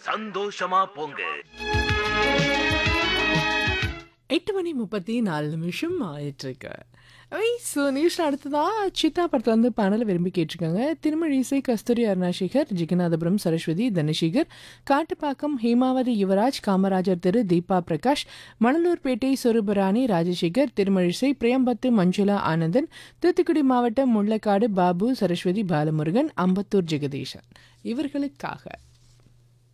சந்தோஷமா போங்க. 8:34 ஆயிட்டிருக்கு. ஸோ நியூஸ்ல அடுத்ததா சித்தா படத்துல வந்து பாடலை விரும்பி கேட்டிருக்காங்க. திருமழி இசை கஸ்தூரி அருணாசேகர், ஜிகநாதபுரம் சரஸ்வதி, தனசேகர், காட்டுப்பாக்கம் ஹேமாவதி யுவராஜ், காமராஜர் தெரு தீபா பிரகாஷ், மணலூர்பேட்டை சொருபராணி ராஜசேகர், திருமழிசை பிரியம்பத்து மஞ்சுளா ஆனந்தன், தூத்துக்குடி மாவட்டம் முள்ளக்காடு பாபு, சரஸ்வதி பாலமுருகன், அம்பத்தூர் ஜெகதீஷன் இவர்களுக்காக